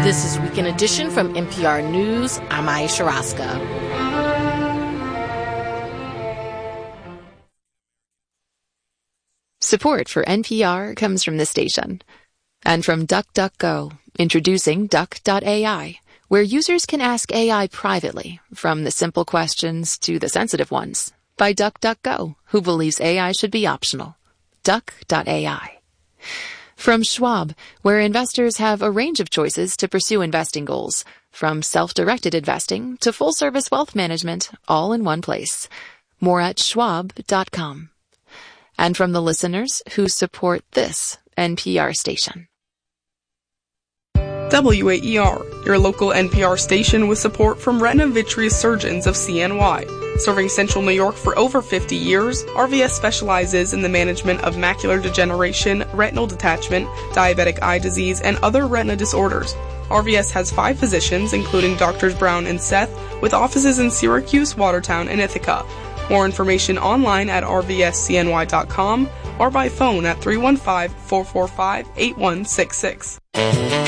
This is Weekend Edition from NPR News. I'm Aisha Roscoe. Support for NPR comes from this station. And from DuckDuckGo, introducing Duck.ai, where users can ask AI privately, from the simple questions to the sensitive ones, by DuckDuckGo, who believes AI should be optional. Duck.ai. From Schwab, where investors have a range of choices to pursue investing goals, from self-directed investing to full-service wealth management, all in one place. More at schwab.com. And from the listeners who support this NPR station. WAER, your local NPR station with support from Retina Vitreous Surgeons of CNY. Serving Central New York for over 50 years, RVS specializes in the management of macular degeneration, retinal detachment, diabetic eye disease, and other retina disorders. RVS has 5 physicians, including Drs. Brown and Seth, with offices in Syracuse, Watertown, and Ithaca. More information online at rvscny.com or by phone at 315-445-8166.